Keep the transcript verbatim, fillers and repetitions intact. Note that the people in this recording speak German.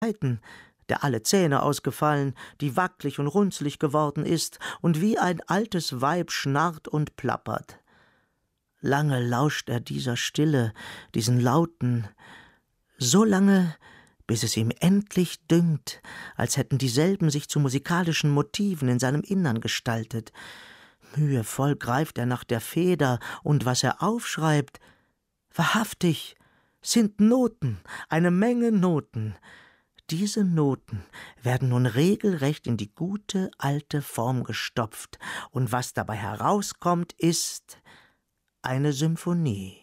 Seiten, der alle Zähne ausgefallen, die wacklig und runzlig geworden ist und wie ein altes Weib schnarrt und plappert. Lange lauscht er dieser Stille, diesen Lauten, so lange, bis es ihm endlich dünkt, als hätten dieselben sich zu musikalischen Motiven in seinem Innern gestaltet. Mühevoll greift er nach der Feder, und was er aufschreibt, wahrhaftig, sind Noten, eine Menge Noten. Diese Noten werden nun regelrecht in die gute alte Form gestopft, und was dabei herauskommt, ist eine Symphonie.